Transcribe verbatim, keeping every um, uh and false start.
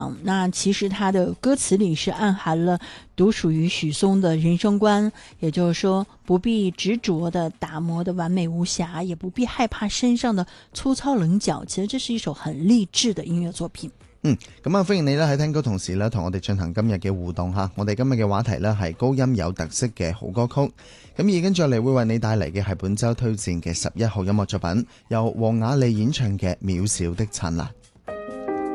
那其實他的歌詞裏是暗含了獨屬於許嵩的人生觀，也就是說不必執着的打磨的完美無瑕，也不必害怕身上的粗糙棱角。其實這是一首很勵志的音樂作品。 嗯，咁啊歡迎你咧喺聽歌同時咧同我哋進行今日嘅互動吓。我哋今日嘅話題咧係高音有特色嘅好歌曲。咁而跟住嚟會為你帶嚟嘅係本周推薦嘅十一號音樂作品，由黃雅莉演唱嘅《渺小的燦爛》。